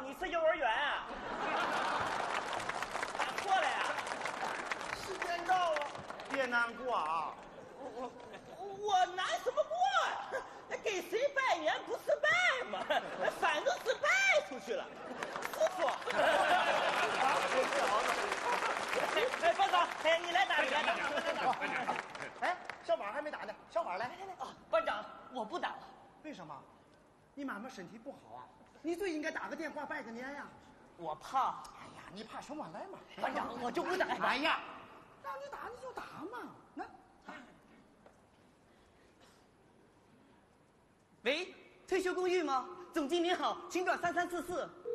你是幼儿园啊？打错了呀？ 时间到了，别难过啊。 我难什么过啊？给谁拜年不是拜吗？反正是拜出去了。师傅，哎，班长，哎，你来打，你来打。 哎，小婉还没打呢，小婉来。 啊，班长，我不打了。 为什么？你妈妈身体不好啊，你最应该打个电话拜个年呀。 我怕。 哎呀，你怕什么？来嘛。 班长，我就不打。 哎呀，让你打你就打嘛。那。 喂，退休公寓吗？总经理好，请转3344。